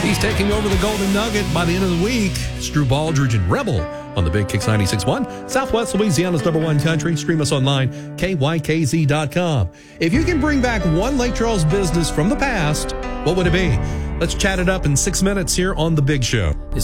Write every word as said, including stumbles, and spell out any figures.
He's taking over the Golden Nugget by the end of the week. It's Drew Baldridge and Rebel on the Big Kicks ninety-six point one, Southwest Louisiana's number one country. Stream us online, K Y K Z dot com. If you can bring back one Lake Charles business from the past, what would it be? Let's chat it up in six minutes here on The Big Show.